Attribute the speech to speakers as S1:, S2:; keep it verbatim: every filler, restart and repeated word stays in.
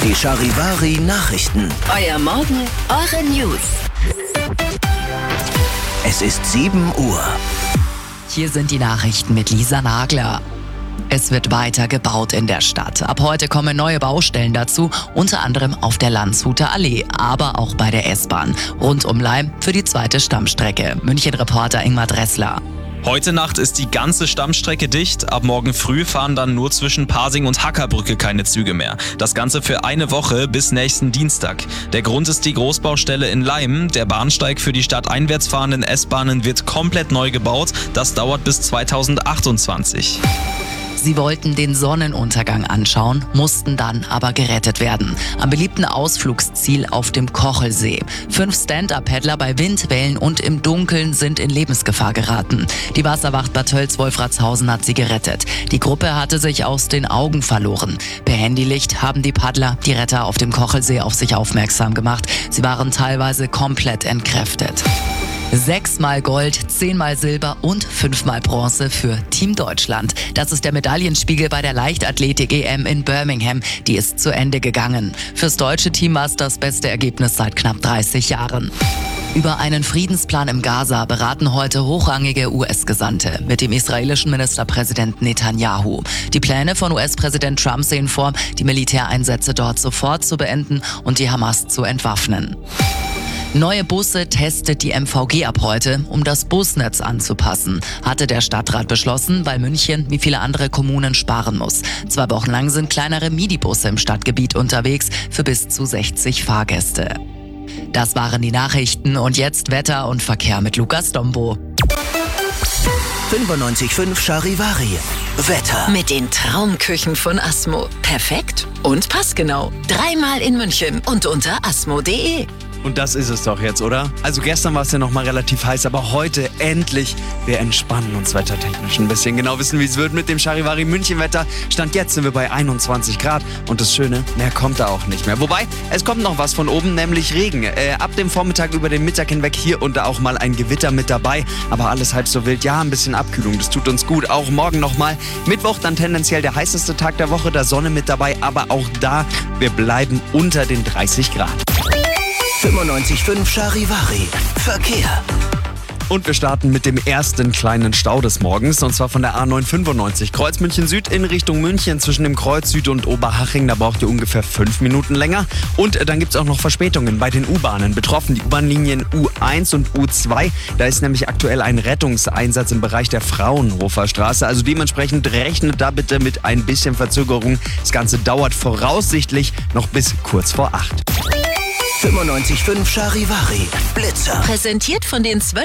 S1: Die Charivari Nachrichten.
S2: Euer Morgen, eure News.
S1: Es ist sieben Uhr.
S3: Hier sind die Nachrichten mit Lisa Nagler. Es wird weiter gebaut in der Stadt. Ab heute kommen neue Baustellen dazu, unter anderem auf der Landshuter Allee, aber auch bei der S-Bahn. Rund um Laim für die zweite Stammstrecke. München-Reporter Ingmar Dressler.
S4: Heute Nacht ist die ganze Stammstrecke dicht. Ab morgen früh fahren dann nur zwischen Pasing und Hackerbrücke keine Züge mehr. Das Ganze für eine Woche bis nächsten Dienstag. Der Grund ist die Großbaustelle in Laim. Der Bahnsteig für die stadteinwärts fahrenden S-Bahnen wird komplett neu gebaut. Das dauert bis zweitausendachtundzwanzig.
S3: Sie wollten den Sonnenuntergang anschauen, mussten dann aber gerettet werden. Am beliebten Ausflugsziel auf dem Kochelsee. Fünf Stand-Up-Paddler bei Wind, Wellen und im Dunkeln sind in Lebensgefahr geraten. Die Wasserwacht Bad Tölz-Wolfratshausen hat sie gerettet. Die Gruppe hatte sich aus den Augen verloren. Per Handylicht haben die Paddler die Retter auf dem Kochelsee auf sich aufmerksam gemacht. Sie waren teilweise komplett entkräftet. Sechsmal Gold, zehnmal Silber und fünfmal Bronze für Team Deutschland. Das ist der Medaillenspiegel bei der Leichtathletik-E M in Birmingham. Die ist zu Ende gegangen. Fürs deutsche Team war es das beste Ergebnis seit knapp dreißig Jahren. Über einen Friedensplan im Gaza beraten heute hochrangige U S-Gesandte mit dem israelischen Ministerpräsidenten Netanyahu. Die Pläne von U S-Präsident Trump sehen vor, die Militäreinsätze dort sofort zu beenden und die Hamas zu entwaffnen. Neue Busse testet die M V G ab heute, um das Busnetz anzupassen, hatte der Stadtrat beschlossen, weil München wie viele andere Kommunen sparen muss. Zwei Wochen lang sind kleinere Midi-Busse im Stadtgebiet unterwegs für bis zu sechzig Fahrgäste. Das waren die Nachrichten und jetzt Wetter und Verkehr mit Lukas Dombo.
S1: fünfundneunzig Komma fünf Charivari. Wetter.
S2: Mit den Traumküchen von Asmo. Perfekt und passgenau. Dreimal in München und unter asmo punkt de.
S5: Und das ist es doch jetzt, oder? Also gestern war es ja noch mal relativ heiß, aber heute endlich, wir entspannen uns wettertechnisch ein bisschen. Genau wissen, wie es wird mit dem Charivari München Wetter. Stand jetzt sind wir bei einundzwanzig Grad und das Schöne, mehr kommt da auch nicht mehr. Wobei, es kommt noch was von oben, nämlich Regen. Äh, ab dem Vormittag über den Mittag hinweg hier und da auch mal ein Gewitter mit dabei. Aber alles halb so wild. Ja, ein bisschen Abkühlung, das tut uns gut. Auch morgen nochmal. Mittwoch dann tendenziell der heißeste Tag der Woche, da Sonne mit dabei. Aber auch da, wir bleiben unter den dreißig Grad.
S1: fünfundneunzig Komma fünf Charivari. Verkehr.
S5: Und wir starten mit dem ersten kleinen Stau des Morgens, und zwar von der A neun fünfundneunzig. Kreuz München Süd in Richtung München zwischen dem Kreuz Süd und Oberhaching. Da braucht ihr ungefähr fünf Minuten länger. Und dann gibt es auch noch Verspätungen bei den U-Bahnen. Betroffen die U-Bahn-Linien U eins und U zwei. Da ist nämlich aktuell ein Rettungseinsatz im Bereich der Fraunhofer Straße. Also dementsprechend rechnet da bitte mit ein bisschen Verzögerung. Das Ganze dauert voraussichtlich noch bis kurz vor acht.
S1: fünfundneunzig Komma fünf Charivari. Blitzer.
S2: Präsentiert von den zwölf